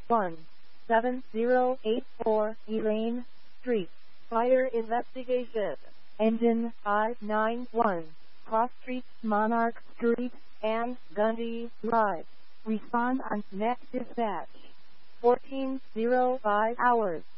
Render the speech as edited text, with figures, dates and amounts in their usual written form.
911-7084 Elaine Street. Fire investigation. Engine 591. Cross Street, Monarch Street, and Gundy Drive. Respond on next dispatch. 1405 hours.